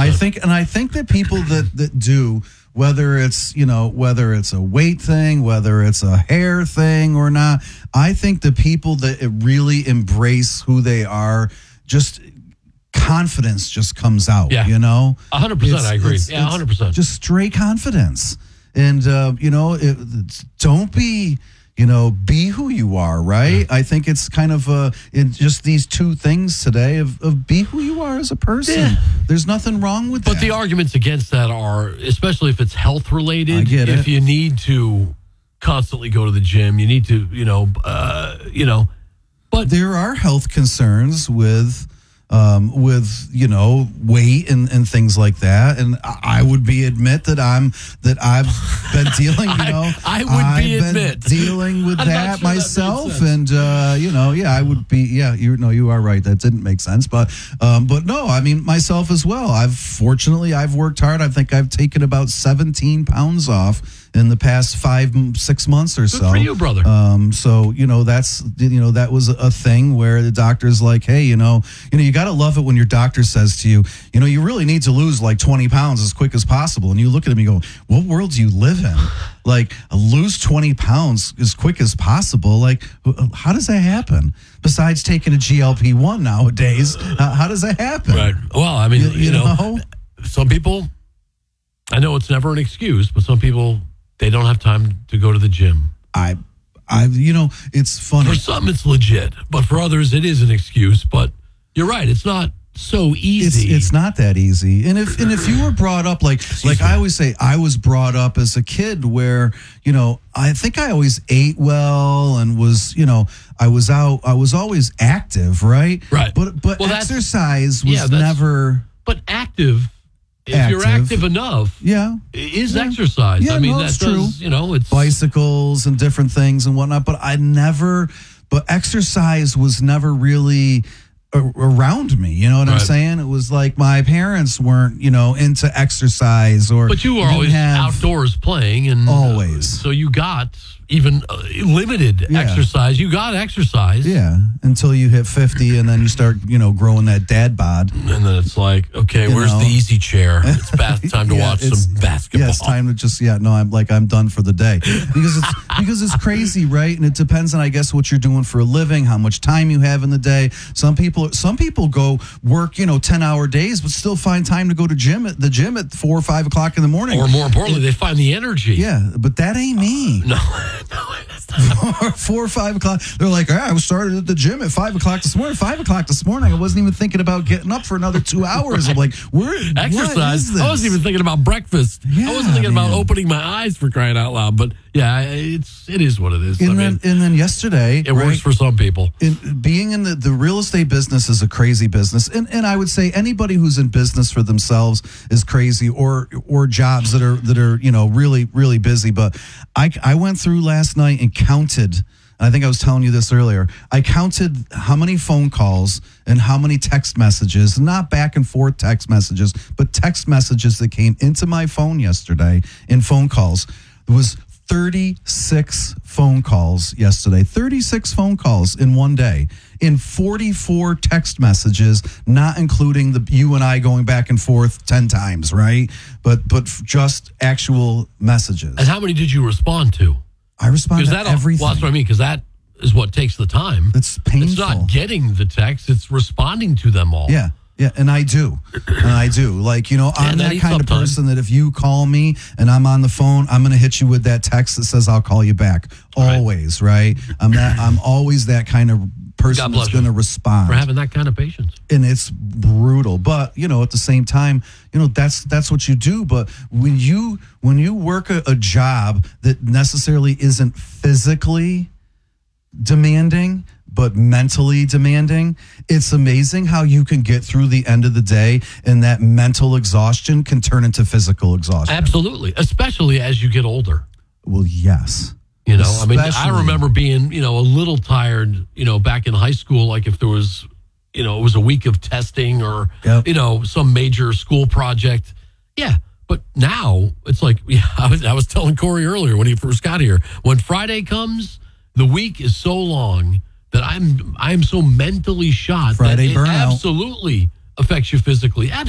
I think that people that do, whether it's a weight thing, whether it's a hair thing or not, I think the people that really embrace who they are, just confidence just comes out. Yeah. 100%. I agree. 100%. Just straight confidence, and don't be. Be who you are, right? I think it's kind of in just these two things today of be who you are as a person. Yeah. There's nothing wrong with that. But the arguments against that are, especially if it's health related, I get if it. you need to constantly go to the gym, you need to, but there are health concerns with weight and things like that, and I would admit that I've been dealing, dealing with that sure myself, that and I would be, you are right, that didn't make sense, but no, I mean myself as well. I've worked hard. I think I've taken about 17 pounds off in the past 5-6 months or so. Good for you, brother. So that was a thing where the doctor's like, hey, you got to love it when your doctor says to you, you really need to lose like 20 pounds as quick as possible. And you look at him and you go, what world do you live in? Like, lose 20 pounds as quick as possible. Like, how does that happen? Besides taking a GLP-1 nowadays, how does that happen? Right. Well, I mean, some people, I know it's never an excuse, but some people, they don't have time to go to the gym. It's funny. For some, it's legit, but for others, it is an excuse. But you're right; it's not so easy. It's not that easy. And if you were brought up like I always say, I was brought up as a kid where I think I always ate well and was I was always active, right? Right. But exercise was never. But active. If you're active enough, is exercise. Yeah, I mean, that's true. It's bicycles and different things and whatnot. But exercise was never really around me. You know what I'm saying? It was like my parents weren't, into exercise But you were always outdoors playing, and always. So you got even limited exercise. You got exercise. Yeah, until you hit 50 and then you start, growing that dad bod. And then it's like, okay, where's the easy chair? It's time to watch some basketball. Yeah, it's time to just, I'm done for the day. Because it's crazy, right? And it depends on, I guess, what you're doing for a living, how much time you have in the day. Some people go work, 10-hour days, but still find time to go to the gym at 4 or 5 o'clock in the morning. Or more importantly, they find the energy. Yeah, but that ain't me. No, that's not. 4 or 5 o'clock. They're like, I started at the gym at 5 o'clock this morning. 5 o'clock this morning, I wasn't even thinking about getting up for another 2 hours. I'm like, exercise. What is this? I wasn't even thinking about breakfast. Yeah, I wasn't thinking about opening my eyes, for crying out loud. But yeah, it is what it is. And then yesterday, it works for some people. Being in the real estate business is a crazy business, and I would say anybody who's in business for themselves is crazy, or jobs that are really really busy. But I went through last night and counted. I think I was telling you this earlier. I counted how many phone calls and how many text messages, not back and forth text messages, but text messages that came into my phone yesterday in phone calls. It was 36 phone calls yesterday, 36 phone calls in one day, in 44 text messages, not including you and I going back and forth 10 times, right? But just actual messages. And how many did you respond to? I responded to everything. Well, that's what I mean, because that is what takes the time. It's painful. It's not getting the text, it's responding to them all. Yeah. Yeah, and I do. Like, I'm that kind of person that if you call me and I'm on the phone, I'm going to hit you with that text that says I'll call you back. Always, right? I'm always that kind of person that's going to respond. For having that kind of patience. And it's brutal. But, at the same time, that's what you do. But when you work a job that necessarily isn't physically demanding, but mentally demanding, it's amazing how you can get through the end of the day and that mental exhaustion can turn into physical exhaustion. Absolutely. Especially as you get older. Well, yes. I remember being, a little tired, back in high school, like if there was, it was a week of testing or, some major school project. Yeah. But now it's like, I was telling Corey earlier when he first got here, when Friday comes, the week is so long that I'm so mentally shot Friday that it burnout absolutely affects you physically.